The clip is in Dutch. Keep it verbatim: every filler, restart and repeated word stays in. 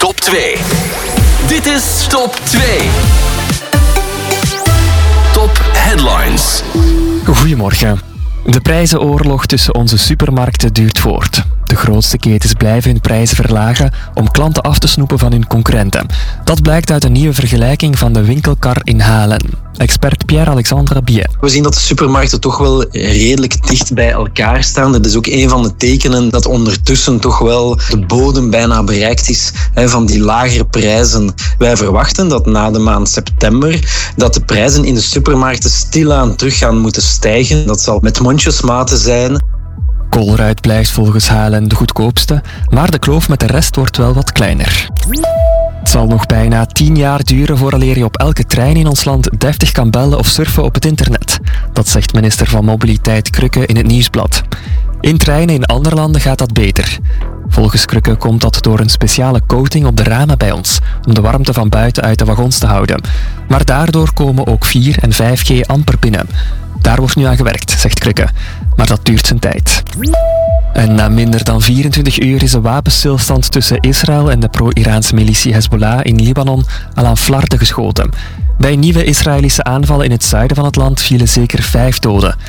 top twee. Dit is top twee. Top headlines. Goedemorgen. De prijzenoorlog tussen onze supermarkten duurt voort. De grootste ketens blijven hun prijzen verlagen om klanten af te snoepen van hun concurrenten. Dat blijkt uit een nieuwe vergelijking van de winkelkar in Halen. Expert Pierre-Alexandre Biet. We zien dat de supermarkten toch wel redelijk dicht bij elkaar staan. Dat is ook een van de tekenen dat ondertussen toch wel de bodem bijna bereikt is van die lagere prijzen. Wij verwachten dat na de maand september dat de prijzen in de supermarkten stilaan terug gaan moeten stijgen. Dat zal met mondjesmaten zijn. Colruyt blijft volgens Halen de goedkoopste, maar de kloof met de rest wordt wel wat kleiner. Het zal nog bijna tien jaar duren vooraleer je op elke trein in ons land deftig kan bellen of surfen op het internet. Dat zegt minister van Mobiliteit Krukke in het Nieuwsblad. In treinen in andere landen gaat dat beter. Volgens Krukke komt dat door een speciale coating op de ramen bij ons, om de warmte van buiten uit de wagons te houden. Maar daardoor komen ook vier en vijf G amper binnen. Daar wordt nu aan gewerkt, zegt Krukke. Maar dat duurt zijn tijd. En na minder dan vierentwintig uur is de wapenstilstand tussen Israël en de pro-Iraanse militie Hezbollah in Libanon al aan flarden geschoten. Bij nieuwe Israëlische aanvallen in het zuiden van het land vielen zeker vijf doden.